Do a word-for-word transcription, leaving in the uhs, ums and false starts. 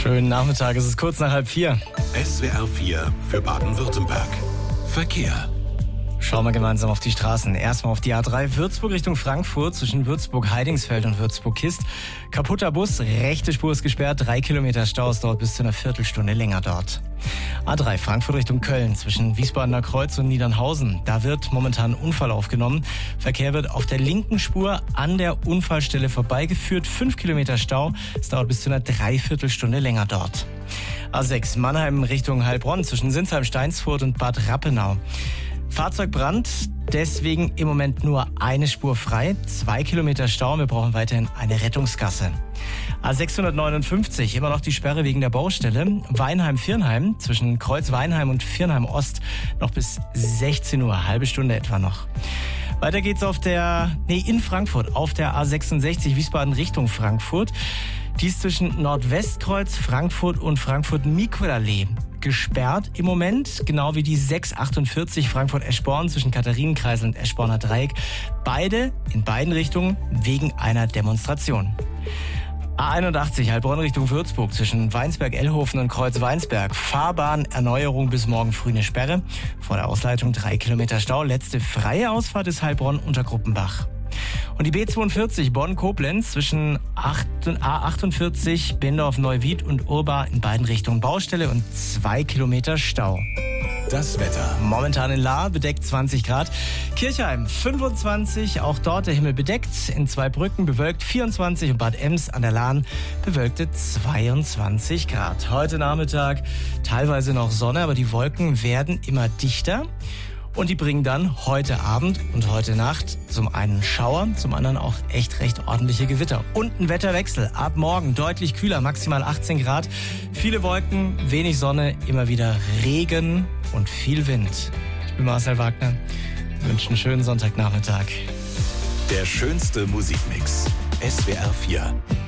Schönen Nachmittag, es ist kurz nach halb vier. S W R vier für Baden-Württemberg. Verkehr. Schauen wir gemeinsam auf die Straßen. Erstmal auf die A drei Würzburg Richtung Frankfurt zwischen Würzburg-Heidingsfeld und Würzburg-Kist. Kaputter Bus, rechte Spur ist gesperrt, drei Kilometer Stau, es dauert bis zu einer Viertelstunde länger dort. A drei Frankfurt Richtung Köln zwischen Wiesbadener Kreuz und Niedernhausen. Da wird momentan ein Unfall aufgenommen. Verkehr wird auf der linken Spur an der Unfallstelle vorbeigeführt. Fünf Kilometer Stau, es dauert bis zu einer Dreiviertelstunde länger dort. A sechs Mannheim Richtung Heilbronn zwischen Sinsheim-Steinsfurt und Bad Rappenau. Fahrzeugbrand, deswegen im Moment nur eine Spur frei, zwei Kilometer Stau, wir brauchen weiterhin eine Rettungsgasse. A sechshundertneunundfünfzig, immer noch die Sperre wegen der Baustelle. Weinheim-Virnheim, zwischen Kreuz-Weinheim und Virnheim-Ost, noch bis sechzehn Uhr, halbe Stunde etwa noch. Weiter geht's auf der, nee, in Frankfurt, auf der A sechsundsechzig Wiesbaden Richtung Frankfurt. Die ist zwischen Nordwestkreuz, Frankfurt und Frankfurt-Mikulallee gesperrt im Moment, genau wie die sechs achtundvierzig Frankfurt-Eschborn zwischen Katharinenkreisel und Eschborner Dreieck. Beide in beiden Richtungen wegen einer Demonstration. A einundachtzig Heilbronn Richtung Würzburg zwischen Weinsberg-Ellhofen und Kreuz-Weinsberg. Fahrbahnerneuerung bis morgen früh eine Sperre. Vor der Ausleitung drei Kilometer Stau. Letzte freie Ausfahrt ist Heilbronn unter Gruppenbach. Und die B zweiundvierzig Bonn-Koblenz zwischen A achtundvierzig Bendorf-Neuwied und Urba in beiden Richtungen Baustelle und zwei Kilometer Stau. Das Wetter. Momentan in Lahr bedeckt zwanzig Grad. Kirchheim fünfundzwanzig, auch dort der Himmel bedeckt. In Zweibrücken bewölkt vierundzwanzig und Bad Ems an der Lahn bewölkte zweiundzwanzig Grad. Heute Nachmittag teilweise noch Sonne, aber die Wolken werden immer dichter. Und die bringen dann heute Abend und heute Nacht zum einen Schauer, zum anderen auch echt recht ordentliche Gewitter. Und ein Wetterwechsel. Ab morgen deutlich kühler, maximal achtzehn Grad. Viele Wolken, wenig Sonne, immer wieder Regen und viel Wind. Ich bin Marcel Wagner. Ich wünsche einen schönen Sonntagnachmittag. Der schönste Musikmix. S W R vier.